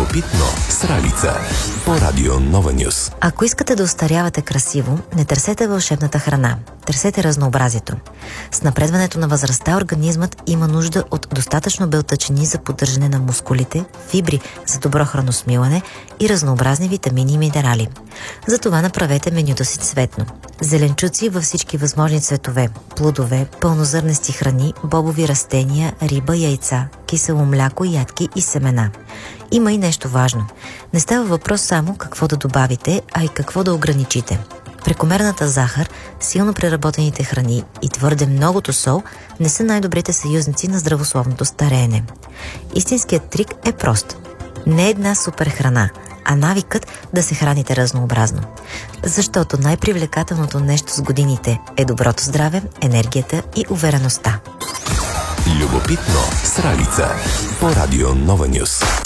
Любопитно с Ралица по Радио Нова Нюс. Ако искате да остарявате красиво, не търсете вълшебната храна. Търсете разнообразието. С напредването на възрастта организмът има нужда от достатъчно белтъчини за поддържане на мускулите, фибри за добро храносмилане и разнообразни витамини и минерали. Затова направете менюто си цветно. Зеленчуци във всички възможни цветове, плодове, пълнозърнести храни, бобови растения, риба, яйца, кисело мляко, ядки и семена. Има и нещо важно. Не става въпрос само какво да добавите, а и какво да ограничите. Прекомерната захар, силно преработените храни и твърде многото сол не са най-добрите съюзници на здравословното стареене. Истинският трик е прост. Не една супер храна, а навикът да се храните разнообразно. Защото най-привлекателното нещо с годините е доброто здраве, енергията и увереността. Любопитно с Ралица по Радио Нова Нюс.